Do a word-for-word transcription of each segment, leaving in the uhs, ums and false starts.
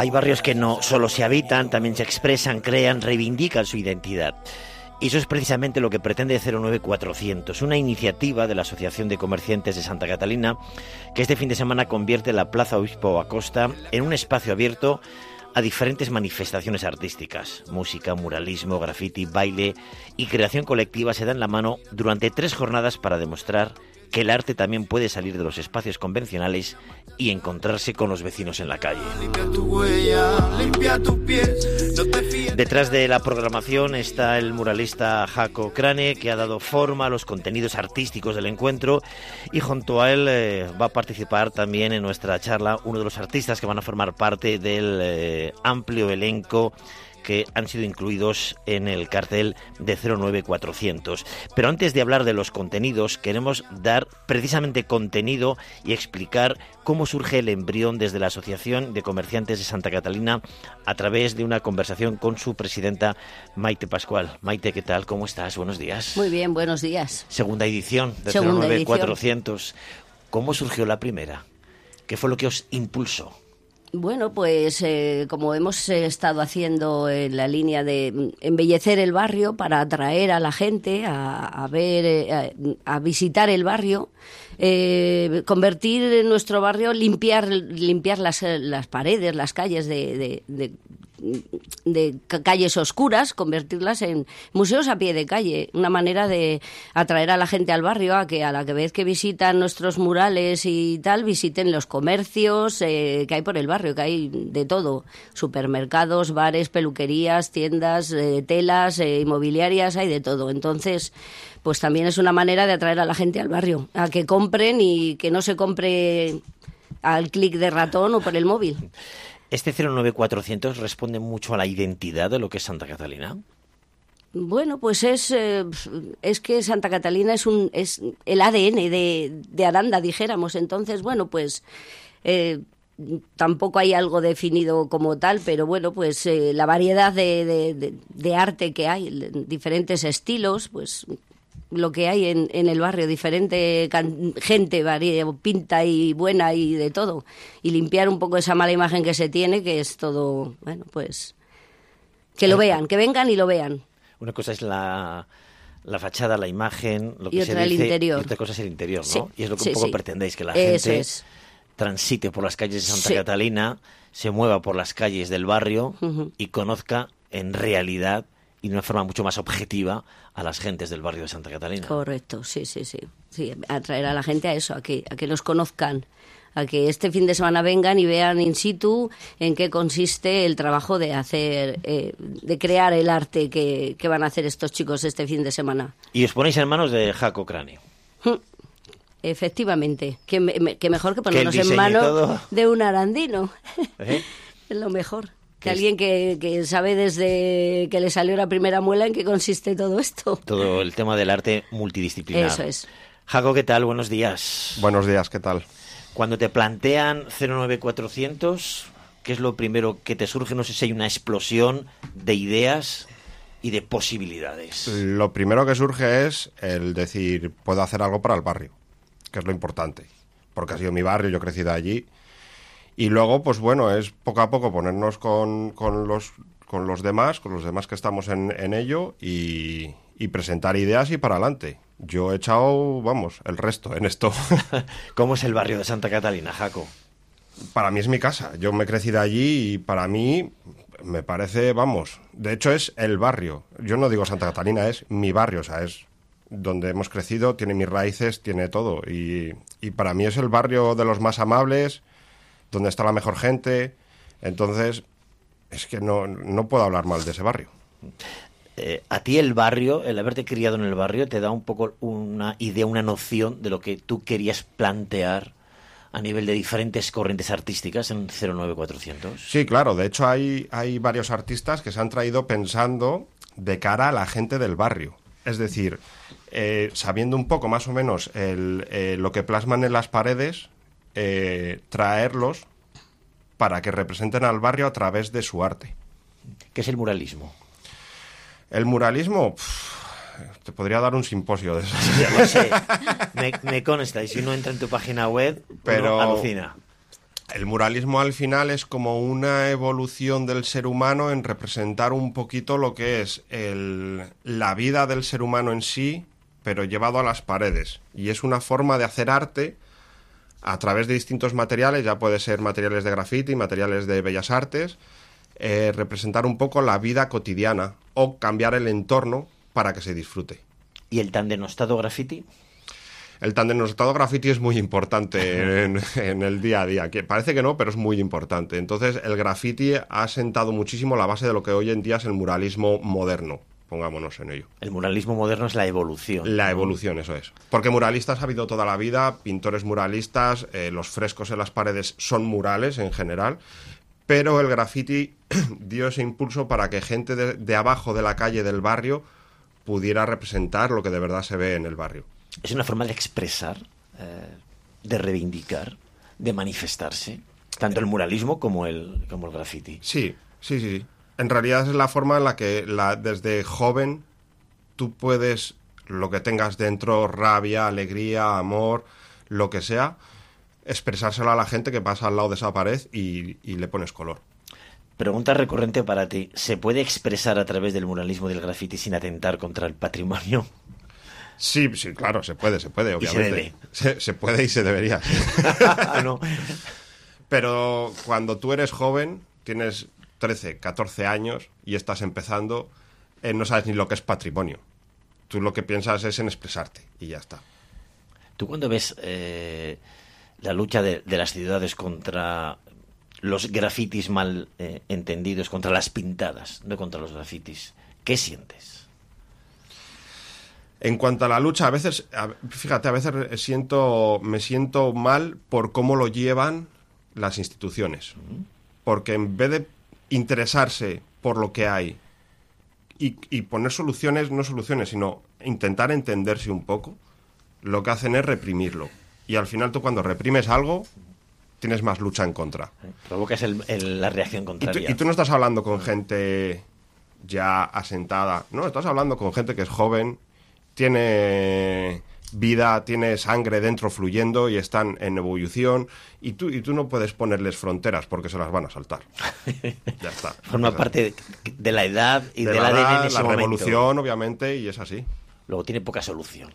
Hay barrios que no solo se habitan, también se expresan, crean, reivindican su identidad. Y eso es precisamente lo que pretende cero nueve cuatrocientos, una iniciativa de la Asociación de Comerciantes de Santa Catalina que este fin de semana convierte la Plaza Obispo Acosta en un espacio abierto a diferentes manifestaciones artísticas. Música, muralismo, graffiti, baile y creación colectiva se dan la mano durante tres jornadas para demostrar que el arte también puede salir de los espacios convencionales y encontrarse con los vecinos en la calle. Detrás de la programación está el muralista Jaco Crane, que ha dado forma a los contenidos artísticos del encuentro, y junto a él eh, va a participar también en nuestra charla uno de los artistas que van a formar parte del eh, amplio elenco que han sido incluidos en el cartel de cero nueve cuatrocientos. Pero antes de hablar de los contenidos, queremos dar precisamente contenido y explicar cómo surge el embrión desde la Asociación de Comerciantes de Santa Catalina a través de una conversación con su presidenta, Maite Pascual. Maite, ¿qué tal? ¿Cómo estás? Buenos días. Muy bien, buenos días. Segunda edición de cero nueve cuatrocientos. ¿Cómo surgió la primera? ¿Qué fue lo que os impulsó? Bueno, pues eh, como hemos estado haciendo en la línea de embellecer el barrio para atraer a la gente a, a ver, eh, a, a visitar el barrio, eh, convertir nuestro barrio, limpiar, limpiar las, las paredes, las calles de, de, de de calles oscuras, convertirlas en museos a pie de calle, una manera de atraer a la gente al barrio a que a la vez que visitan nuestros murales y tal, visiten los comercios eh, que hay por el barrio, que hay de todo, supermercados, bares, peluquerías, tiendas, eh, telas, eh, inmobiliarias, hay de todo. Entonces, pues también es una manera de atraer a la gente al barrio, a que compren y que no se compre al clic de ratón o por el móvil. ¿Este cero nueve cuatrocientos responde mucho a la identidad de lo que es Santa Catalina? Bueno, pues es eh, es que Santa Catalina es un es el A D N de, de Aranda, dijéramos. Entonces, bueno, pues eh, tampoco hay algo definido como tal, pero bueno, pues eh, la variedad de, de, de, de arte que hay, diferentes estilos, pues lo que hay en, en el barrio, diferente can, gente, varia, pinta y buena y de todo. Y limpiar un poco esa mala imagen que se tiene, que es todo, bueno, pues que lo vean, que vengan y lo vean. Una cosa es la, la fachada, la imagen, lo que y se otra dice, el interior. Y otra cosa es el interior, ¿no? Sí, y es lo que sí, un poco sí. pretendéis, que la Eso gente es. transite por las calles de Santa Sí. Catalina, se mueva por las calles del barrio uh-huh. y conozca en realidad y de una forma mucho más objetiva a las gentes del barrio de Santa Catalina. Correcto, sí, sí, sí. Sí, atraer a la gente a eso, a que, a que los conozcan, a que este fin de semana vengan y vean in situ en qué consiste el trabajo de hacer, eh, de crear el arte que, que van a hacer estos chicos este fin de semana. Y os ponéis en manos de Jaco Crane. Efectivamente, que, me, que mejor que ponernos que en manos todo... de un arandino. ¿Eh? Es lo mejor. Que alguien que, que sabe desde que le salió la primera muela en qué consiste todo esto. Todo el tema del arte multidisciplinar. Eso es. Jaco, ¿qué tal? Buenos días. Buenos días, ¿qué tal? Cuando te plantean cero nueve cuatrocientos, ¿qué es lo primero que te surge? No sé si hay una explosión de ideas y de posibilidades. Lo primero que surge es el decir, puedo hacer algo para el barrio, que es lo importante, porque ha sido mi barrio, yo he crecido allí. Y luego, pues bueno, es poco a poco ponernos con, con, los, con los demás, con los demás que estamos en, en ello y, y presentar ideas y para adelante. Yo he echado, vamos, el resto en esto. ¿Cómo es el barrio de Santa Catalina, Jaco? Para mí es mi casa. Yo me he crecido allí y para mí me parece, vamos, de hecho es el barrio. Yo no digo Santa Catalina, es mi barrio, o sea, es donde hemos crecido, tiene mis raíces, tiene todo. Y, y para mí es el barrio de los más amables, donde está la mejor gente. Entonces, es que no, no puedo hablar mal de ese barrio. Eh, a ti el barrio, el haberte criado en el barrio, te da un poco una idea, una noción de lo que tú querías plantear a nivel de diferentes corrientes artísticas en cero nueve cuatrocientos. Sí, claro. De hecho, hay, hay varios artistas que se han traído pensando de cara a la gente del barrio. Es decir, eh, sabiendo un poco más o menos el, eh, lo que plasman en las paredes, Eh, traerlos para que representen al barrio a través de su arte. ¿Qué es el muralismo? El muralismo, pff, te podría dar un simposio de eso. Ya lo sé, me, me consta, y si uno entra en tu página web, pero uno alucina. El muralismo al final es como una evolución del ser humano en representar un poquito lo que es el, la vida del ser humano en sí, pero llevado a las paredes. Y es una forma de hacer arte a través de distintos materiales, ya puede ser materiales de graffiti, materiales de bellas artes, eh, representar un poco la vida cotidiana o cambiar el entorno para que se disfrute. ¿Y el tan denostado graffiti? El tan denostado graffiti es muy importante en, en el día a día. Que parece que no, pero es muy importante. Entonces, el graffiti ha sentado muchísimo la base de lo que hoy en día es el muralismo moderno. Pongámonos en ello. El muralismo moderno es la evolución. La evolución, eso es. Porque muralistas ha habido toda la vida, pintores muralistas, eh, los frescos en las paredes son murales en general, pero el graffiti dio ese impulso para que gente de, de abajo de la calle del barrio pudiera representar lo que de verdad se ve en el barrio. Es una forma de expresar, eh, de reivindicar, de manifestarse, tanto el muralismo como el, como el graffiti. Sí, sí, sí. En realidad es la forma en la que la, desde joven tú puedes, lo que tengas dentro, rabia, alegría, amor, lo que sea, expresárselo a la gente que pasa al lado de esa pared y, y le pones color. Pregunta recurrente para ti. ¿Se puede expresar a través del muralismo y del graffiti sin atentar contra el patrimonio? Sí, sí, claro, se puede, se puede, obviamente. Y se debe. Se, se puede y se debería. No. Pero cuando tú eres joven, tienes trece, catorce años y estás empezando, eh, no sabes ni lo que es patrimonio. Tú lo que piensas es en expresarte y ya está. ¿Tú cuando ves eh, la lucha de, de las ciudades contra los grafitis mal eh, entendidos, contra las pintadas, no contra los grafitis, qué sientes? En cuanto a la lucha, a veces, a, fíjate, a veces siento, me siento mal por cómo lo llevan las instituciones. Porque en vez de interesarse por lo que hay y, y poner soluciones, no soluciones, sino intentar entenderse un poco, lo que hacen es reprimirlo. Y al final tú cuando reprimes algo, tienes más lucha en contra. Provocas el, el, la reacción contraria. Y tú, y tú no estás hablando con gente ya asentada, no, estás hablando con gente que es joven, tiene vida, tiene sangre dentro fluyendo y están en evolución y tú, y tú no puedes ponerles fronteras porque se las van a saltar. Ya está. Forma es parte de, de la edad y de del la A D N edad, en ese la momento. revolución, obviamente, y es así. Luego tiene poca solución.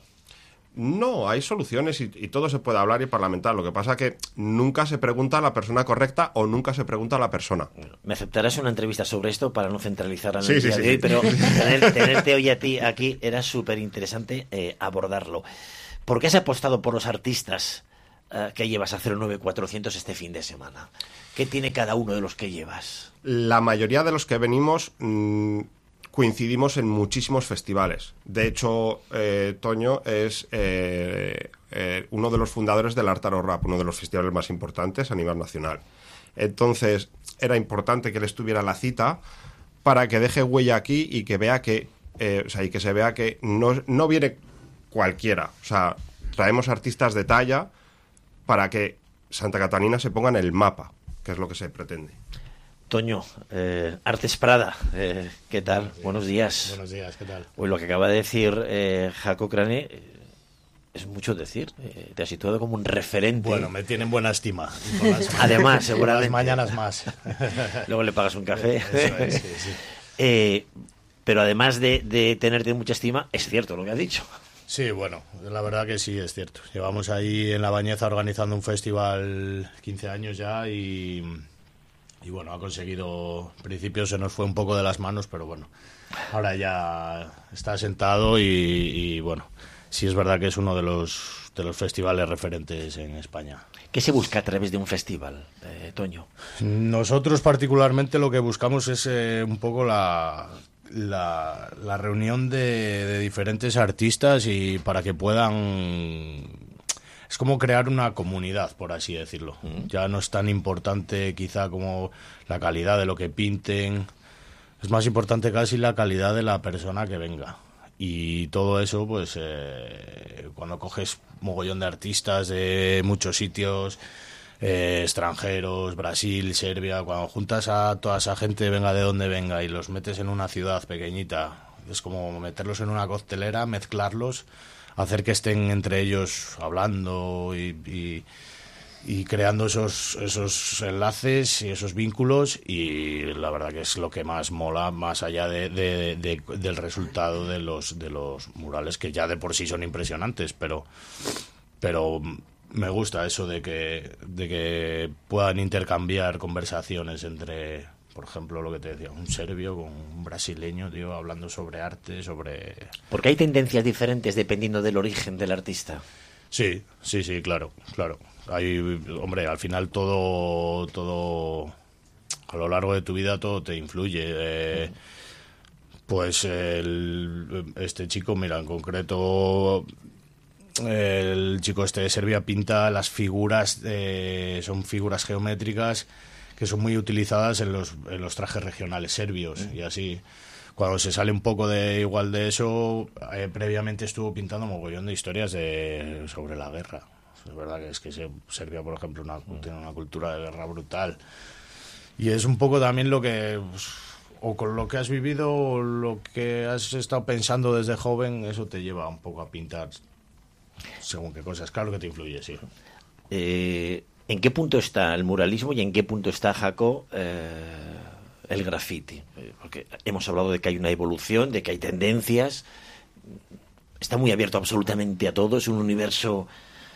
No, hay soluciones y, y todo se puede hablar y parlamentar. Lo que pasa es que nunca se pregunta a la persona correcta o nunca se pregunta a la persona. Bueno, me aceptarás una entrevista sobre esto para no centralizar en sí, el sí, día sí, de hoy, sí. pero tener, tenerte hoy a ti aquí era súper interesante eh, abordarlo. ¿Por qué has apostado por los artistas uh, que llevas a cero nueve cuatrocientos este fin de semana? ¿Qué tiene cada uno de los que llevas? La mayoría de los que venimos mmm, coincidimos en muchísimos festivales. De hecho, eh, Toño es eh, eh, uno de los fundadores del Art Aro Rap, uno de los festivales más importantes a nivel nacional. Entonces, era importante que él estuviera en la cita para que deje huella aquí y que vea que, eh, o sea, y que se vea que no, no viene cualquiera. O sea, traemos artistas de talla para que Santa Catalina se ponga en el mapa, que es lo que se pretende. Toño, eh, Artes Prada, eh, ¿qué tal? Buenos días. Buenos días, ¿qué tal? Pues lo que acaba de decir eh, Jaco Crane eh, es mucho decir. Eh, te has situado como un referente. Bueno, me tienen buena estima. Y con las, Además, seguramente. Con las mañanas más. Luego le pagas un café. Eso es, sí, sí. Eh, pero además de, de tenerte mucha estima, es cierto lo que has dicho. Sí, bueno, la verdad que sí, es cierto. Llevamos ahí en La Bañeza organizando un festival quince años ya y... Y bueno, ha conseguido, en principio se nos fue un poco de las manos, pero bueno, ahora ya está sentado y, y bueno, sí es verdad que es uno de los, de los festivales referentes en España. ¿Qué se busca a través de un festival, eh, Toño? Nosotros particularmente lo que buscamos es eh, un poco la, la, la reunión de, de diferentes artistas y para que puedan... Es como crear una comunidad, por así decirlo. Mm. Ya no es tan importante quizá como la calidad de lo que pinten. Es más importante casi la calidad de la persona que venga. Y todo eso, pues, eh, cuando coges mogollón de artistas de muchos sitios, eh, extranjeros, Brasil, Serbia, cuando juntas a toda esa gente, venga de donde venga, y los metes en una ciudad pequeñita, es como meterlos en una coctelera, mezclarlos, hacer que estén entre ellos hablando y, y, y creando esos esos enlaces y esos vínculos, y la verdad que es lo que más mola, más allá de, de, de, del resultado de los de los murales, que ya de por sí son impresionantes, pero pero me gusta eso de que de que puedan intercambiar conversaciones entre, por ejemplo, lo que te decía, un serbio con un brasileño, tío, hablando sobre arte, sobre... Porque hay tendencias diferentes dependiendo del origen del artista. Sí, sí, sí, claro, claro. Hay, hombre, al final todo, todo, a lo largo de tu vida todo te influye. Eh, pues el, este chico, mira, en concreto, el chico este de Serbia pinta las figuras, eh, son figuras geométricas que son muy utilizadas en los, en los trajes regionales serbios, y así. Cuando se sale un poco de igual de eso, eh, previamente estuvo pintando mogollón de historias de, sobre la guerra. Es verdad que es que se, Serbia, por ejemplo, una, tiene una cultura de guerra brutal. Y es un poco también lo que, pues, o con lo que has vivido, o lo que has estado pensando desde joven, eso te lleva un poco a pintar según qué cosas. Claro que te influye, sí. Eh, ¿En qué punto está el muralismo y en qué punto está, Jaco, eh, el graffiti? Porque hemos hablado de que hay una evolución, de que hay tendencias, está muy abierto absolutamente a todo, es un universo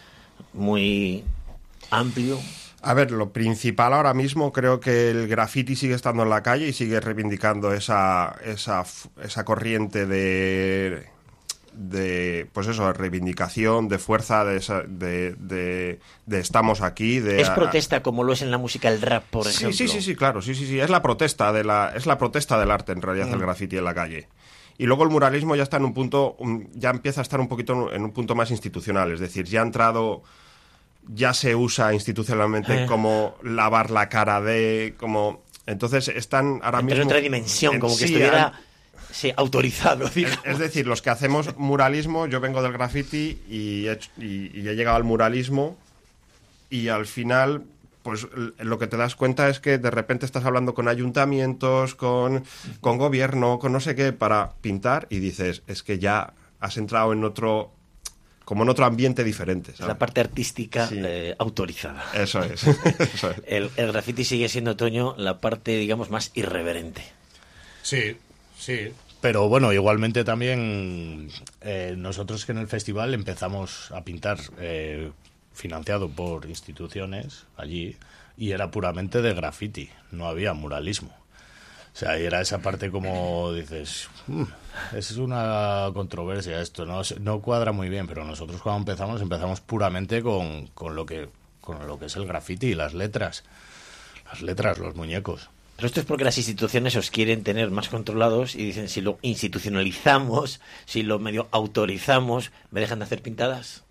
muy amplio. A ver, lo principal ahora mismo, creo que el graffiti sigue estando en la calle y sigue reivindicando esa esa, esa corriente de, de pues eso, de reivindicación, de fuerza, de, esa, de, de, de estamos aquí. De, ¿Es protesta como lo es en la música el rap, por sí, ejemplo? Sí, sí, sí, claro, sí, sí, sí, es la protesta de la, es la protesta del arte, en realidad, mm. el graffiti en la calle. Y luego el muralismo ya está en un punto, ya empieza a estar un poquito en un punto más institucional, es decir, ya ha entrado, ya se usa institucionalmente eh. como lavar la cara de, como, entonces están ahora mismo... En otra dimensión, en, como que sí, estuviera han, sí, autorizado, digamos. Es, es decir, los que hacemos muralismo, yo vengo del graffiti y he, y, y he llegado al muralismo y al final... pues lo que te das cuenta es que de repente estás hablando con ayuntamientos, con, con gobierno, con no sé qué, para pintar, y dices, es que ya has entrado en otro, como en otro ambiente diferente, ¿sabes? La parte artística sí. eh, autorizada. Eso es. Eso es. El, el graffiti sigue siendo, Toño, la parte, digamos, más irreverente. Sí, sí. Pero bueno, igualmente también eh, nosotros que en el festival empezamos a pintar... Eh, financiado por instituciones allí, y era puramente de graffiti, no había muralismo. O sea, y era esa parte como dices, mmm, es una controversia esto, no no cuadra muy bien, pero nosotros cuando empezamos, empezamos puramente con, con lo que con lo que es el graffiti y las letras. Las letras, los muñecos. Pero esto es porque las instituciones os quieren tener más controlados y dicen, si lo institucionalizamos, si lo medio autorizamos, ¿me dejan de hacer pintadas?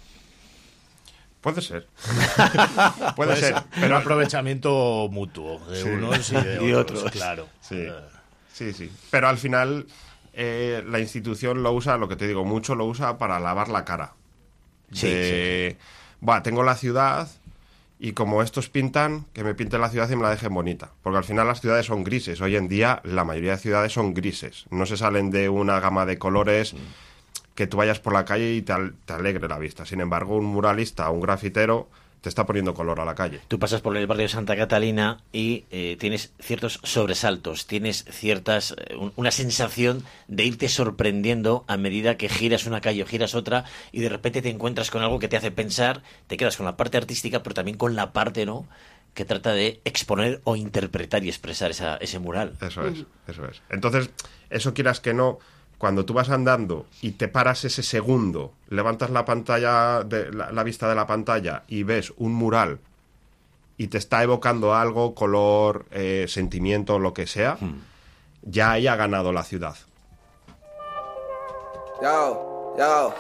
Puede ser. Puede, Puede ser. ser. Pero aprovechamiento mutuo de sí. unos y de y otros, otros. Claro. Sí, sí, sí. Pero al final eh, la institución lo usa, lo que te digo, mucho lo usa para lavar la cara. Sí, de, sí. Buah, tengo la ciudad y como estos pintan, que me pinten la ciudad y me la dejen bonita. Porque al final las ciudades son grises. Hoy en día la mayoría de ciudades son grises. No se salen de una gama de colores... Mm. que tú vayas por la calle y te, al, te alegre la vista. Sin embargo, un muralista o un grafitero te está poniendo color a la calle. Tú pasas por el barrio de Santa Catalina y eh, tienes ciertos sobresaltos, tienes ciertas eh, una sensación de irte sorprendiendo a medida que giras una calle o giras otra y de repente te encuentras con algo que te hace pensar, te quedas con la parte artística, pero también con la parte, ¿no?, que trata de exponer o interpretar y expresar esa, ese mural. Eso es, eso es. Entonces, eso quieras que no... Cuando tú vas andando y te paras ese segundo, levantas la pantalla, de, la, la vista de la pantalla y ves un mural y te está evocando algo, color, eh, sentimiento, lo que sea, hmm. ya ahí ha ganado la ciudad. Yo, yo.